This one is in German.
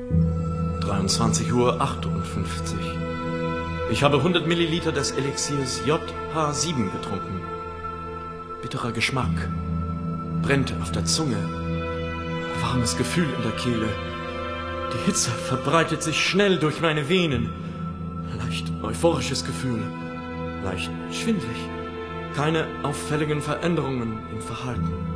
23:58 Uhr. Ich habe 100 Milliliter des Elixiers JH7 getrunken. Bitterer Geschmack, brennt auf der Zunge, warmes Gefühl in der Kehle. Die Hitze verbreitet sich schnell durch meine Venen. Leicht euphorisches Gefühl, leicht schwindlig. Keine auffälligen Veränderungen im Verhalten.